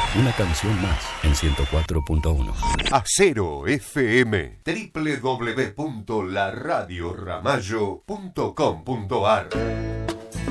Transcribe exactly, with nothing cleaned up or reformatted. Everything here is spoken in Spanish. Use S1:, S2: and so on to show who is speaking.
S1: Una canción más en ciento cuatro punto uno.
S2: Acero F M. doble u doble u doble u punto la radio ramallo punto com punto a r